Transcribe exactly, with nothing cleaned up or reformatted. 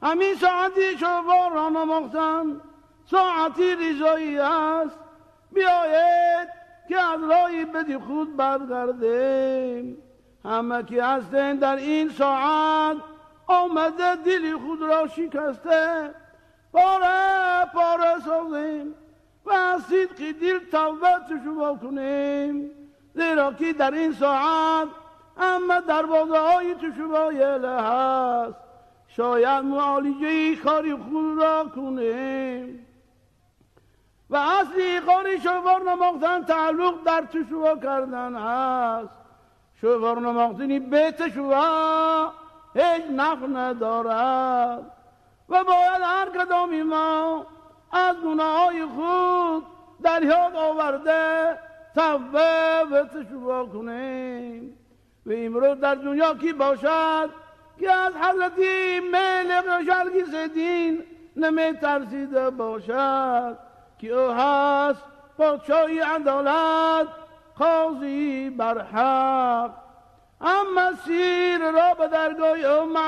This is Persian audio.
همین ساعتی شوفار را نماختن ساعتی رضایی است. بیایید که از راه بدی خود برگردیم. همه که هستند در این ساعت آمده دل خود را شکسته پاره پاره سازیم و از صدق دل توبه تشویق کنیم، زیرا که در این ساعت همه دروازه های تشویق هست. شاید معالجه کاری خود را کنیم و اصلی کاری شوفار نماختن تعلق در تشویق کردن است. شوفار نماختنی به تشویق هیچ نفع ندارد و باید هر کدام ما از گناههای خود در یاد آورده توبه و تشویق کنیم. و امروز در دنیا کی باشد که از حضرت ملک شلگیس دین نمی ترسیده باشد که او هست پادشاهی عدالت، قاضی بر حق. اما سیر را به درگاه او